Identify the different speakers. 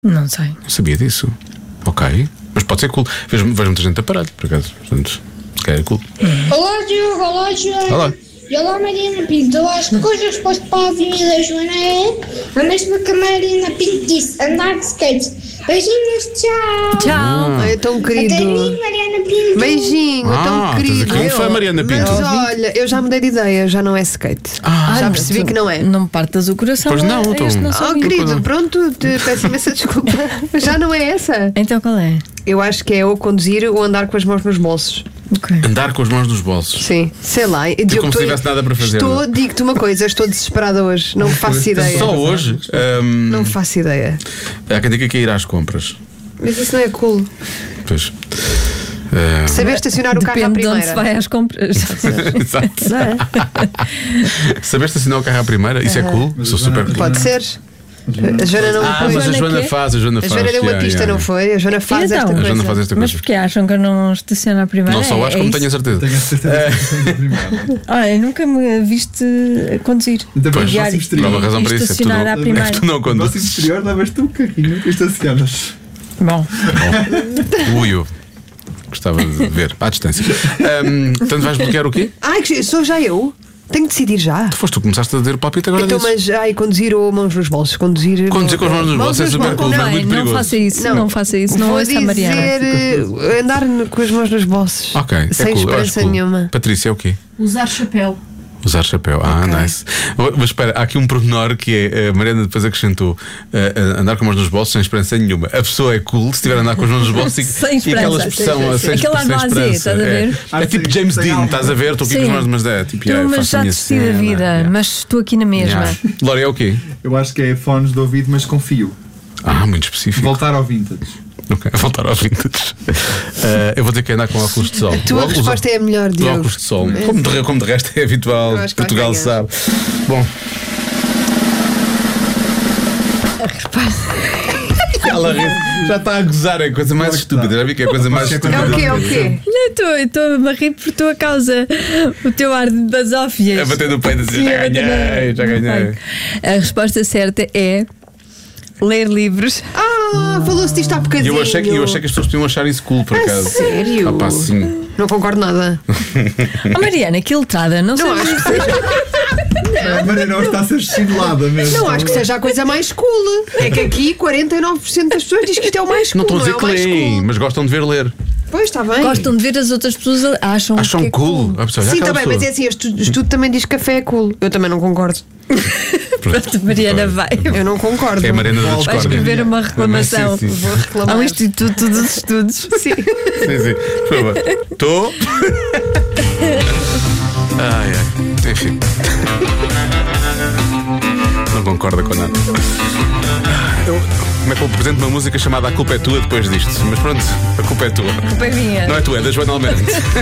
Speaker 1: Não sei.
Speaker 2: Não sabia disso. Ok. Mas pode ser cool. Vejo muita gente a parar, por acaso. Portanto, se calhar é cool.
Speaker 3: Olá, Diogo. Olá, Joana.
Speaker 2: Olá.
Speaker 3: E olá, Mariana Pinto. Eu acho que hoje a resposta para a Avenida Joana é a mesma que a Mariana Pinto disse: andar de skate. Beijinhos, tchau.
Speaker 1: Tchau.
Speaker 4: É tão querido.
Speaker 3: Até mim, Mariana Pinto.
Speaker 4: Beijinho, tão
Speaker 2: tens
Speaker 4: querido.
Speaker 2: aqui um fã, Mariana Pinto.
Speaker 4: Mas olha, eu já mudei de ideia, já não é skate. Já percebi que não é.
Speaker 1: Não me partas o coração.
Speaker 2: Pois não, então.
Speaker 1: Este nosso
Speaker 4: Oh,
Speaker 1: amigo.
Speaker 4: querido, pronto, peço imensa desculpa. Já não é essa.
Speaker 1: Então qual é?
Speaker 4: Eu acho que é ou conduzir ou andar com as mãos nos bolsos.
Speaker 1: Ok.
Speaker 2: Andar com as mãos nos bolsos.
Speaker 4: Sim, sei lá. Diogo,
Speaker 2: como se tivesse nada para fazer.
Speaker 4: Digo-te uma coisa, estou desesperada hoje. Não faço ideia.
Speaker 2: Só hoje.
Speaker 4: Não faço ideia.
Speaker 2: Há quem diga que é ir às compras.
Speaker 4: Mas isso não é cool.
Speaker 2: Pois.
Speaker 4: Saber estacionar o carro à
Speaker 1: Depende de onde se
Speaker 4: primeira.
Speaker 1: vai às compras.
Speaker 2: Exato.
Speaker 1: Não é?
Speaker 2: Saber estacionar o carro à primeira, isso é cool. Sou super.
Speaker 4: Pode ser. A Joana não
Speaker 2: Mas
Speaker 4: foi.
Speaker 2: a Joana
Speaker 1: quê?
Speaker 2: faz, a Joana
Speaker 4: A
Speaker 2: faz.
Speaker 4: Joana deu uma
Speaker 2: Yeah,
Speaker 4: pista,
Speaker 2: yeah.
Speaker 4: não foi? A Joana faz
Speaker 1: Então?
Speaker 4: esta
Speaker 2: A
Speaker 4: coisa.
Speaker 2: Joana faz esta
Speaker 1: Mas
Speaker 2: coisa.
Speaker 1: porque acham que eu não estaciono à primeira?
Speaker 2: Não só acho, como tenho a certeza.
Speaker 5: Tenho a certeza que primeiro.
Speaker 1: Olha, nunca me viste conduzir.
Speaker 5: Então,
Speaker 2: Pois,
Speaker 5: próximo
Speaker 2: não há
Speaker 5: exterior.
Speaker 2: uma razão para isso. É que tu
Speaker 1: Estacionar à
Speaker 2: não,
Speaker 1: primeira.
Speaker 2: é que tu não
Speaker 5: No
Speaker 2: conduzes.
Speaker 5: próximo exterior levas tu o carrinho que estacionas.
Speaker 1: Bom,
Speaker 2: Ui, gostava de ver, à distância. Portanto, vais bloquear o quê?
Speaker 4: Ai, sou já eu? Tenho de decidir já.
Speaker 2: Tu foste tu que começaste a dizer o palpite agora
Speaker 4: Então,
Speaker 2: disso.
Speaker 4: mas conduzir ou mãos nos bolsos? Conduzir com
Speaker 2: as mãos nos bolsos é super cool, mas é
Speaker 1: não,
Speaker 2: muito
Speaker 1: não
Speaker 2: perigoso.
Speaker 1: faça isso. Não, faça isso. Não
Speaker 4: Vou
Speaker 1: ouça a Mariana.
Speaker 4: dizer andar com as mãos nos bolsos.
Speaker 2: Ok, é
Speaker 4: Sem
Speaker 2: cool, eu acho
Speaker 4: esperança
Speaker 2: cool.
Speaker 4: nenhuma.
Speaker 2: Patrícia, é o quê?
Speaker 6: Usar chapéu.
Speaker 2: Usar chapéu. Nice. Mas espera, há aqui um pormenor que é a Mariana depois acrescentou andar com as mãos nos bolsos sem esperança nenhuma. A pessoa é cool se estiver a andar com as mãos nos bolsos
Speaker 1: Sem
Speaker 2: e aquela
Speaker 1: esperança.
Speaker 2: expressão sem
Speaker 1: Aquela
Speaker 2: sem
Speaker 1: blasé,
Speaker 2: esperança.
Speaker 1: estás a ver?
Speaker 2: É tipo James Dean, estás a ver? Estou aqui com as
Speaker 1: Sim.
Speaker 2: mãos, mas é tipo,
Speaker 1: Estou, mas
Speaker 2: faço a
Speaker 1: já
Speaker 2: minha
Speaker 1: desisti da
Speaker 2: cena,
Speaker 1: vida.
Speaker 2: yeah.
Speaker 1: Mas estou aqui na mesma.
Speaker 2: Yeah. Lória, é o quê?
Speaker 5: Eu acho que é fones de ouvido, mas com fio.
Speaker 2: Muito específico.
Speaker 5: Voltar ao vintage.
Speaker 2: Ok, voltar ao vintage. Eu vou ter que andar com óculos de sol.
Speaker 4: A tua resposta é a melhor, Diogo.
Speaker 2: Óculos de sol. Como de resto é habitual,
Speaker 4: Eu acho que
Speaker 2: Portugal
Speaker 4: vai
Speaker 2: sabe. Bom. Ela já está a gozar, é a coisa mais estúpida. Já vi que é a coisa mais estúpida.
Speaker 4: É o quê?
Speaker 1: Não, estou a rir por tua causa. O teu ar de basófias.
Speaker 2: A bater no peito assim,
Speaker 1: Sim,
Speaker 2: já
Speaker 1: a bater
Speaker 2: ganhei,
Speaker 1: no-
Speaker 2: já ganhei.
Speaker 1: A resposta certa é ler livros.
Speaker 4: Falou-se disto há
Speaker 2: E
Speaker 4: bocadinho.
Speaker 2: eu achei que as pessoas podiam achar isso cool, por acaso.
Speaker 4: Sério?
Speaker 2: Pá, sim.
Speaker 4: Não concordo nada.
Speaker 1: Oh, Mariana, que letrada, não sei.
Speaker 4: Não acho que seja.
Speaker 5: A Mariana está a ser estimulada mesmo.
Speaker 4: Não acho que seja a coisa mais cool. É que aqui 49% das pessoas diz que isto é o mais cool.
Speaker 2: Não estou a dizer
Speaker 4: é o
Speaker 2: que
Speaker 4: mais
Speaker 2: leem,
Speaker 4: cool.
Speaker 2: mas gostam de ver ler.
Speaker 4: Pois, está bem.
Speaker 1: Gostam de ver as outras pessoas, acham que
Speaker 2: Acham
Speaker 1: é
Speaker 2: cool. A pessoa, olha
Speaker 4: Sim,
Speaker 2: aquela
Speaker 4: também, mas é
Speaker 2: pessoa.
Speaker 4: assim, este estudo também diz que café é cool. Eu também não concordo.
Speaker 1: Pronto, Mariana vai.
Speaker 4: Eu não concordo.
Speaker 2: É a Mariana da
Speaker 1: Vai
Speaker 2: discórdia.
Speaker 1: escrever uma reclamação
Speaker 2: Sim, sim.
Speaker 4: Vou reclamar.
Speaker 1: ao Instituto dos Estudos.
Speaker 4: Sim.
Speaker 2: Sim, por favor. Estou. Enfim. Não concorda com nada. Como é que eu apresento uma música chamada A Culpa é Tua depois disto? Mas pronto, a culpa é tua.
Speaker 1: Culpa é minha.
Speaker 2: Não é tua, é da Joana Almeida.